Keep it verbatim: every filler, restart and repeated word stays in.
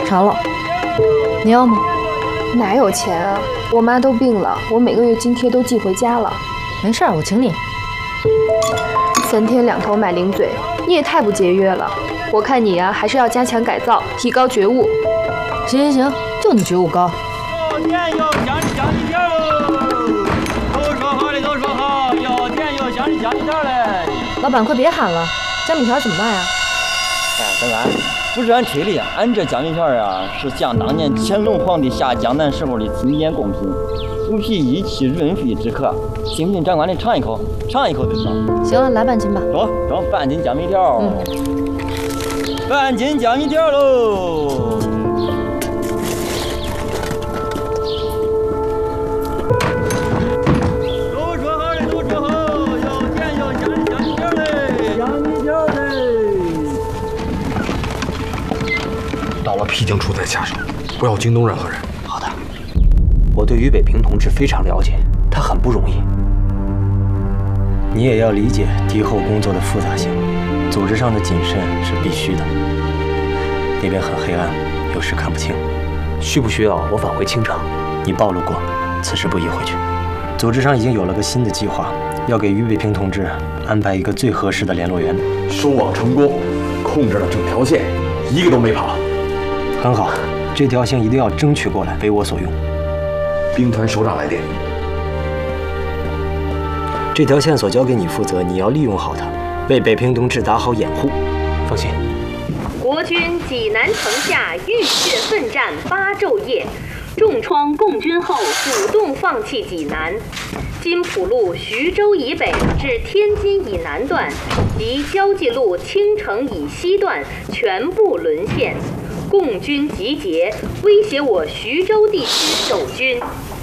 尝了，你要吗？ 哪有钱啊？我妈都病了，我每个月津贴都寄回家了。 没事儿，我请你。 三天两头买零嘴，你也太不节约了。我看你呀、啊，还是要加强改造，提高觉悟。 行行行，就你觉悟高。 有电有奖励奖励票喽！都说好的都说好，有电有奖励奖励票嘞！ 老板，快别喊了，江米条怎么卖啊？ 哎，当然不是按车里，俺这江米条啊，是讲当年乾隆皇帝下江南时候的经典贡品，补脾益气、润肺止渴。信不信长官你尝一口，尝一口就知道。 行了，来半斤吧。 走走，半斤江米条。 嗯。 半斤江米条喽！都说好的都说好，有电有奖励江米条嘞，江米条嘞。 到了必定出在下手，不要惊动任何人。 好的，我对于北平同志非常了解，他很不容易。你也要理解敌后工作的复杂性，组织上的谨慎是必须的。那边很黑暗，有时看不清。需不需要我返回清城？你暴露过，此事不宜回去。组织上已经有了个新的计划，要给于北平同志安排一个最合适的联络员。 收网成功，控制了整条线，一个都没跑。 很好，这条线一定要争取过来，为我所用。 兵团首长来电。 这条线索交给你负责，你要利用好它，为北平同志打好掩护。放心。 国军济南城下浴血奋战八昼夜，重创共军后主动放弃济南。金浦路徐州以北至天津以南段及交际路青城以西段全部沦陷。共军集结，威胁我徐州地区守军。